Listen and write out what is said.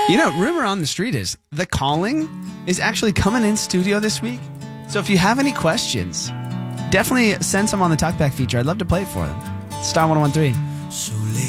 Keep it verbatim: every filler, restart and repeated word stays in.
You know, rumor on the street is The Calling is actually coming in studio this week. So if you have any questions, definitely send some on the Talkback feature. I'd love to play it for them. Star one oh one three. So late.